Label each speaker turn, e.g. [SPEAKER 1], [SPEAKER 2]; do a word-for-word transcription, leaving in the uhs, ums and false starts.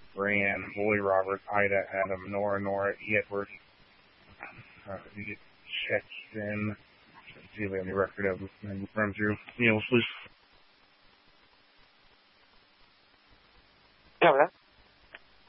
[SPEAKER 1] Brianne, Boy, Robert, Ida, Adam, Nora, Nora, Edward. Uh, you get checked in. See if we have any record of them and run through meals, please.
[SPEAKER 2] Yeah, that.